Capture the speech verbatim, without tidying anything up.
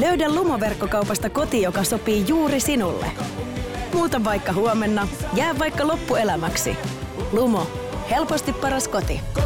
Löydä Lumo-verkkokaupasta koti, joka sopii juuri sinulle. Muuta vaikka huomenna, jää vaikka loppuelämäksi. Lumo. Helposti paras koti.